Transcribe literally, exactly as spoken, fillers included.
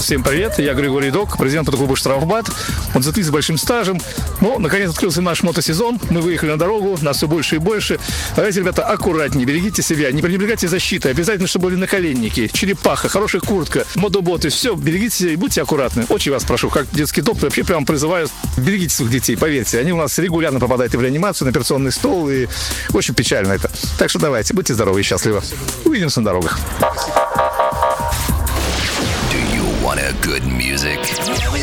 Всем привет, я Григорий Док, президент мотоклуба «Штрафбат». Мотоциклист с большим стажем. Ну, наконец открылся наш мотосезон. Мы выехали на дорогу, нас все больше и больше. Давайте, ребята, аккуратнее, берегите себя, не пренебрегайте защитой. Обязательно, чтобы были наколенники, черепаха, хорошая куртка, мотоботы. Все, берегите себя и будьте аккуратны. Очень вас прошу, как детский доктор, вообще прям призываю, берегите своих детей, поверьте. Они у нас регулярно попадают и в реанимацию, на операционный стол, и очень печально это. Так что давайте, будьте здоровы и счастливы. Увидимся на дорогах. Want a good music?